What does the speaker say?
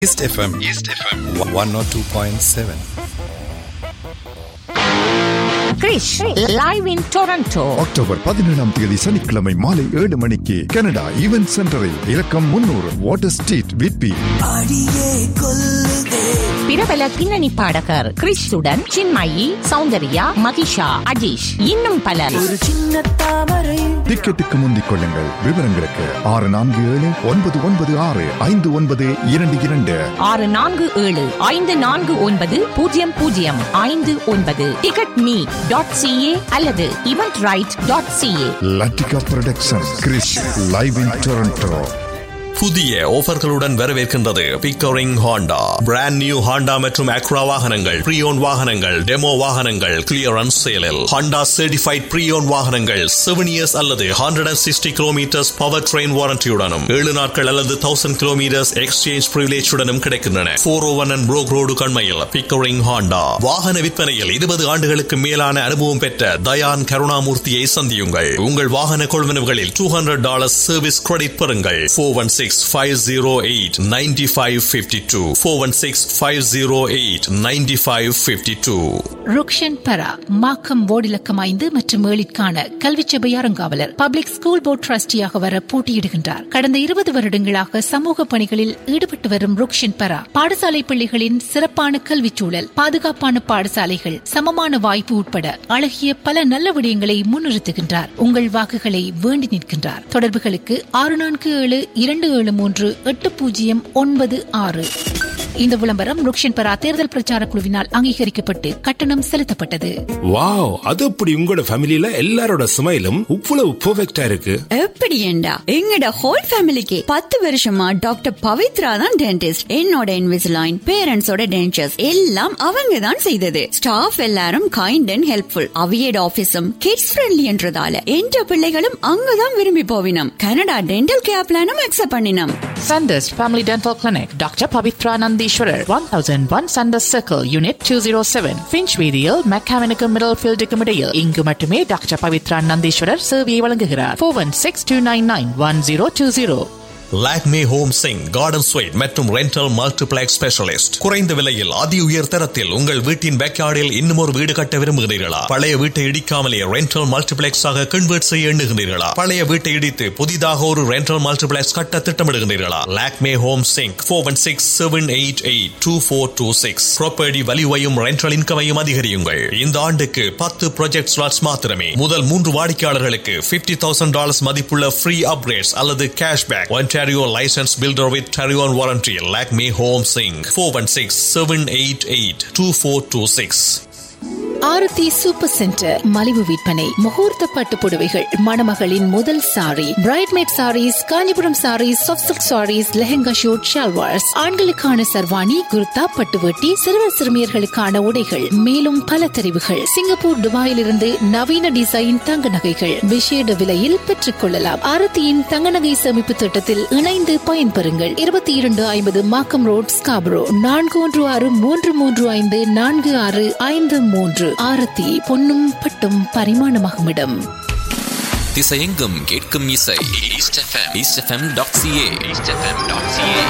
East FM 102.7. Krish live in Toronto. October 17 சனிக்கிழமை மாலை 7 மணிக்கு கனடா ஈவென்ட் சென்டரில் இலக்கம் 300 வாட்டர் ஸ்ட்ரீட் விட்பி. பிரபல பின்னணி பாடகர் கிறிஸ்துடன் சின்மயி, சௌந்தர்யா, மகிஷா, அஜீஷ் இன்னும் பலர். டிக்கெட்டுக்கு முந்திக் கொள்ளுங்கள். விவரங்களுக்கு 647-996-5922 647-549-0059 ticketme.ca அல்லது eventbrite.ca. Latika production Chris live in Toronto. புதிய ஆஃபர்களுடன் வரவேற்கின்றது Pickering Honda. Brand new Honda மற்றும் அக்ரா வாகனங்கள், ப்ரீயோன் வாகனங்கள், டெமோ வாகனங்கள் கிளியரன்ஸ் சேலில். ஹாண்டா சர்டிஃபைட் ப்ரீயோன் வாகனங்கள் 7 years அல்லது 160 கிலோமீட்டர்ஸ் பவர் ட்ரெயின் வாரண்டியுடனும் 7 நாட்கள் அல்லது 1000 கிலோமீட்டர்ஸ் எக்ஸ்சேஞ்ச் பிரிவிலேஜுடனும் கிடைக்கின்றன. 401 and Brook Road கண்மையில் Pickering Honda. வாகன விற்பனையில் 20 ஆண்டுகளுக்கு மேலான அனுபவம் பெற்ற தயான் கருணாமூர்த்தியை சந்தியுங்கள். உங்கள் வாகன கொள்வனவுகளில் $200 சர்வீஸ் கிரெடிட் பெறுங்கள். 416-508-9552 416-508-9552. ருக்ஷன் பரா மாக்கம் வார்டிலக்கம் 5 மற்றும் 7 கல்விச்சபை அறங்காவலர் பப்ளிக் ஸ்கூல் போர்ட் ட்ரஸ்டியாக வர போட்டியிடுகின்றார். கடந்த 20 வருடங்களாக சமூக பணிகளில் ஈடுபட்டு வரும் ருக்ஷன் பரா பாடசாலை பிள்ளைகளின் சிறப்பான கல்வி சூழல், பாதுகாப்பான பாடசாலைகள், சமமான வாய்ப்பு உட்பட அழகிய பல நல்ல விடயங்களை முன்னிறுத்துகின்றார். உங்கள் வாக்குகளை வேண்டி நிற்கின்றார். தொடர்புகளுக்கு 640-273-8096. இந்த விளம்பரம் ருக்ஷன் பரா தேர்தல் பிரச்சார குழுவினால் அங்கீகரிக்கப்பட்டு கட்டணம் செலுத்தப்பட்டது. வாவ், அது அப்படி உங்களோட ஃபேமிலில எல்லாரோட ஸ்மைலும் இவ்வளவு பெர்ஃபெக்ட்டா இருக்கு. எப்படி ஏண்டா எங்கட ஹோல் ஃபேமிலிக்கு 10 வருஷமா டாக்டர் பவித்ரா தான் டென்டிஸ்ட். என்னோட இன்விசிலைன், பேரண்ட்ஸோட டென்டர்ஸ் எல்லாம் அவங்க தான் செய்தது. ஸ்டாஃப் எல்லாரும் kind and helpful. அவியட் ஆபீஸும் kids friendly என்றதால என்ற பிள்ளைகளும் அங்கதான் விரும்பி போவினம். கனடா டென்டல் கேர் பிளானும் அக்செப்ட் பண்ணினோம். Sanders Family Dental Clinic, Dr. Pavitra Nandishwarar, 1001 Sanders Circle, Unit 207, Finchweedial, McCavinicum Middlefield Comedial. இங்கு மட்டுமே டாக்டர் பவித்ரா நந்தீஸ்வரர் சேவையை வழங்குகிறார். 416-299-1020. Lakme home Singh garden sweet மற்றும் ரெண்டல் மல்டிப்ளெக்ஸ் ஸ்பெஷலிஸ்ட். குறைந்த விலையில் அதி உயர் தரத்தில் உங்கள் வீட்டின் பேக்யார்டில் இன்னும் ஒரு வீடு கட்ட விரும்புகிறீர்களா? பழைய வீட்டை இடிக்காமலே ரெண்டல் மல்டிப்ளெக்ஸ் ஆக கன்வெர்ட் செய்ய எண்ணுகிறீர்களா? பழைய வீட்டை இடித்து புதிதாக ஒரு ரெண்டல் மல்டிப்ளெக்ஸ் கட்ட திட்டமிடுகிறீர்களா? Lakme home Singh 416-788-2426. Property வேல்யூவையும் rental இன்கமையும் அதிகரியுங்கள். இந்த ஆண்டுக்கு 10 ப்ராஜெக்ட் ஸ்லாட்ஸ் மாத்திரமே. முதல் 3 வாடிக்கையாளர்களுக்கு $50,000 மதிப்புள்ள ஃப்ரீ அப்கிரேட்ஸ் அல்லது cashback. Ontario licensed builder with Tarion warranty. Lakme Home Singh 416-788-2426. Aarti super centre மலிவு விற்பனை. முகூர்த்த பட்டு புடவைகள், மணமகளின் முதல் sorry, பிரைட்மேட் saris, Kanchipuram saris, soft silk saris, lehenga shoot, shalwars, ஆண்களுக்கான சர்வாணி, குர்தா, பட்டுவட்டி, சிறுவர் சிறுமியர்களுக்கான உடைகள், மேலும் பல தெரிவுகள். சிங்கப்பூர், துபாயிலிருந்து நவீன டிசைன் தங்க நகைகள் விசேட விலையில் பெற்றுக் கொள்ளலாம். ஆரத்தியின் தங்க நகை சேமிப்பு திட்டத்தில் இணைந்து பயன்பெறுங்கள். 2250 மாக்கம் ரோட், ஸ்காபரோ. 4163354653. ஆரத்தி பொன்னும் பட்டும் பரிமாணமாகும் இடம். திசையெங்கும் கேட்கும் இசை. East FM, eastfm.ca.